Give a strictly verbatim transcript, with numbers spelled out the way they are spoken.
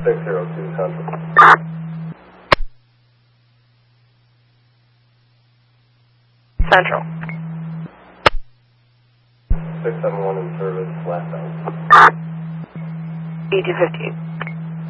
six zero two Central. Central. six seven one in service, last out. E two fifty.